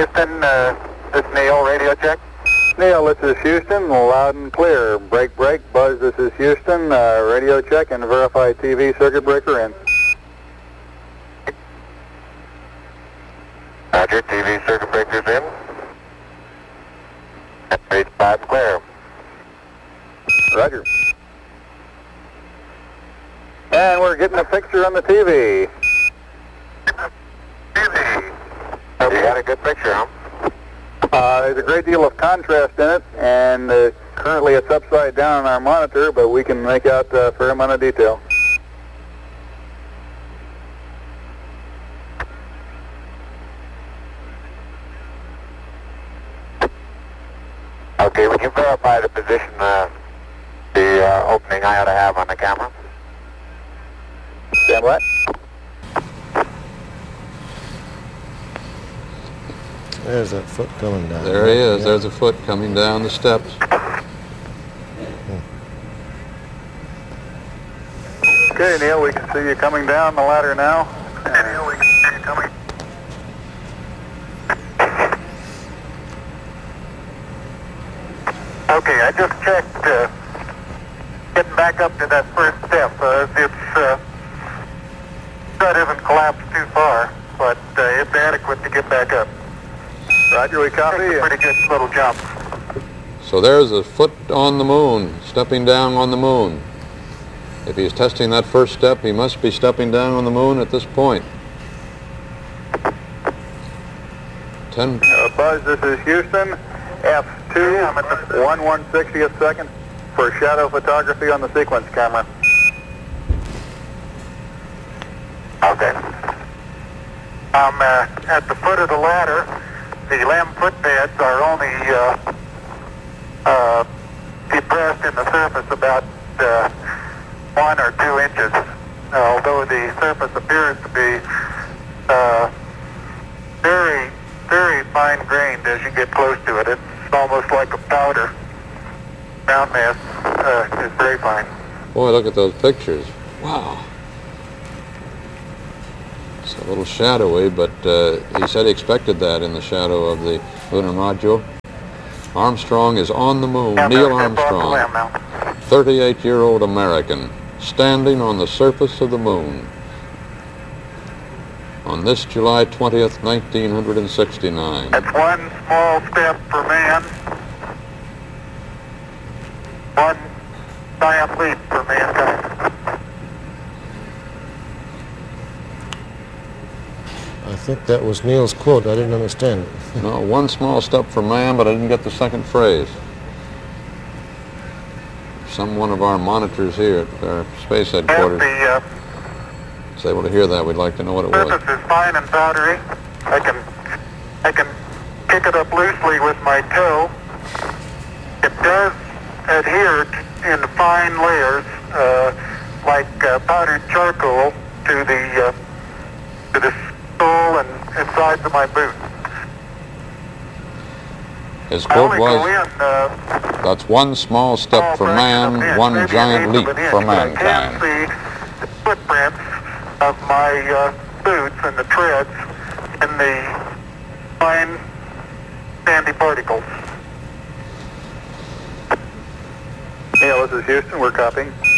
Houston, this is Neil, radio check. Neil, this is Houston, loud and clear. Break. Buzz, this is Houston, radio check and verify TV circuit breaker in. Roger, TV circuit breakers in. Page 5 clear. Roger. And we're getting a picture on the TV. You got a good picture, huh? There's a great deal of contrast in it, and currently it's upside down on our monitor, but we can make out a fair amount of detail. Okay, would you verify the position, the opening I ought to have on the camera? Stand by. There's that foot coming down. There he is. There's a foot coming down the steps. Okay, Neil, we can see you coming down the ladder now. Neil, we can see you coming. Okay, I just checked, getting back up to that first step. It hasn't collapsed too far, but it's adequate to get back up. Roger, we copy. It's a pretty good little jump. So there's a foot on the moon, stepping down on the moon. If he's testing that first step, he must be stepping down on the moon at this point. 10. Buzz, this is Houston. F2, 1/160th second for shadow photography on the sequence camera. Okay. I'm at the foot of the ladder. The LEM footpads are only depressed in the surface about 1 or 2 inches, although the surface appears to be very, very fine-grained as you get close to it. It's almost like a powder. Ground mass is very fine. Boy, look at those pictures. Wow. It's a little shadowy, but he said he expected that in the shadow of the lunar module. Armstrong is on the moon. Neil Armstrong, 38-year-old American, standing on the surface of the moon on this July 20th, 1969. That's one small step for man, one giant leap for mankind. I think that was Neil's quote. I didn't understand it. No, one small step for man, but I didn't get the second phrase. One of our monitors here at our space headquarters is able to hear that. We'd like to know what it was. The surface is fine and powdery. I can kick it up loosely with my toe. It does adhere in fine layers, like powdered charcoal, to the sole and sides of my boot. His quote was, "That's one small step for man, one giant leap for mankind." I can see the footprints of my boots and the treads in the fine sandy particles. Neil, this is Houston. We're copying.